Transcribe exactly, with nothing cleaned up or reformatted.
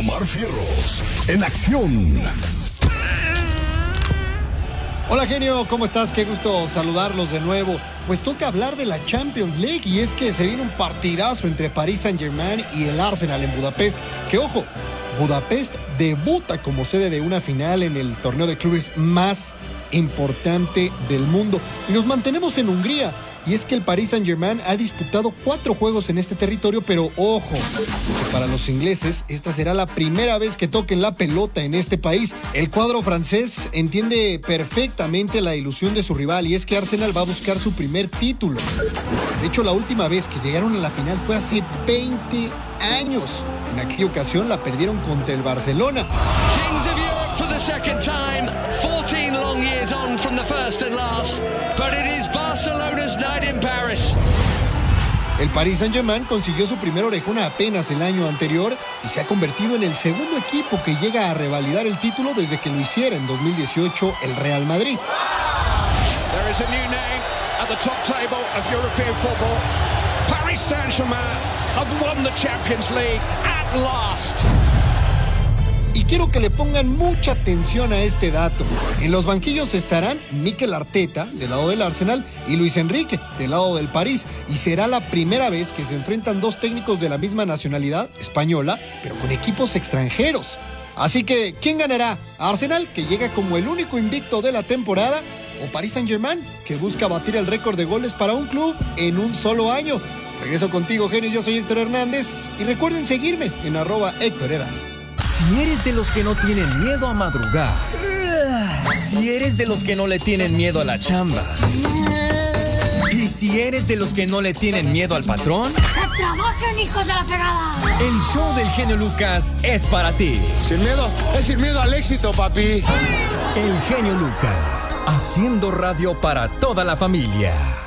Omar Fierros, en acción. Hola genio, ¿cómo estás? Qué gusto saludarlos de nuevo. Pues toca hablar de la Champions League y es que se viene un partidazo entre Paris Saint-Germain y el Arsenal en Budapest. Que ojo, Budapest debuta como sede de una final en el torneo de clubes más importante del mundo. Y nos mantenemos en Hungría. Y es que el Paris Saint-Germain ha disputado cuatro juegos en este territorio, pero ojo, que para los ingleses esta será la primera vez que toquen la pelota en este país. El cuadro francés entiende perfectamente la ilusión de su rival y es que Arsenal va a buscar su primer título. De hecho, la última vez que llegaron a la final fue hace veinte años. En aquella ocasión la perdieron contra el Barcelona. Kings of Europe for the second time, fourteen long years on from the first and last, but it is Barcelona's night in Paris. El Paris Saint-Germain consiguió su primer orejona apenas el año anterior y se ha convertido en el segundo equipo que llega a revalidar el título desde que lo hiciera en dos mil dieciocho el Real Madrid. There is a new name at the top table of European football. Paris Saint-Germain have won the Champions League at last. Y quiero que le pongan mucha atención a este dato. En los banquillos estarán Mikel Arteta, del lado del Arsenal, y Luis Enrique, del lado del París. Y será la primera vez que se enfrentan dos técnicos de la misma nacionalidad, española, pero con equipos extranjeros. Así que, ¿quién ganará? ¿Arsenal, que llega como el único invicto de la temporada? ¿O Paris Saint-Germain, que busca batir el récord de goles para un club en un solo año? Regreso contigo, genio. Yo soy Héctor Hernández. Y recuerden seguirme en arroba Héctor Hernández. Si eres de los que no tienen miedo a madrugar, si eres de los que no le tienen miedo a la chamba, y si eres de los que no le tienen miedo al patrón, ¡que trabajen, hijos de la fregada! El show del genio Lucas es para ti. Sin miedo, es sin miedo al éxito, papi. El genio Lucas, haciendo radio para toda la familia.